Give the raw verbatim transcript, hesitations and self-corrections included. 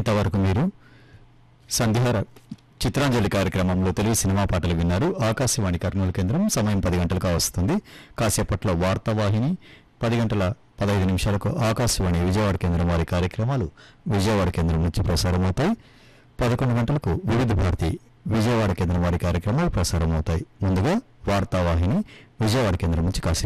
ఇంతవరకు మీరు సంధ్యార చిత్రాంజలి కార్యక్రమంలో తెలుగు సినిమా పాటలు విన్నారు. ఆకాశవాణి కర్నూలు కేంద్రం. సమయం పది గంటలకు వస్తుంది. కాసేపట్లో వార్తావాహిని, పది గంటల పదహైదు నిమిషాలకు ఆకాశవాణి విజయవాడ కేంద్రం వారి కార్యక్రమాలు విజయవాడ కేంద్రం నుంచి ప్రసారమవుతాయి. పదకొండు గంటలకు వివిధ భారతి విజయవాడ కేంద్రం వారి కార్యక్రమాలు ప్రసారమవుతాయి. ముందుగా వార్తావాహిని విజయవాడ కేంద్రం నుంచి కాసేపు